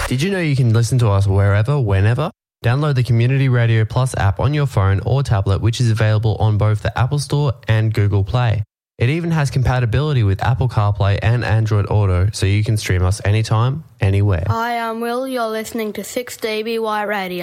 Did you know you can listen to us wherever, whenever? Download the Community Radio Plus app on your phone or tablet, which is available on both the Apple Store and Google Play. It even has compatibility with Apple CarPlay and Android Auto, so you can stream us anytime, anywhere. Hi, I'm Will. You're listening to 6DBY Radio.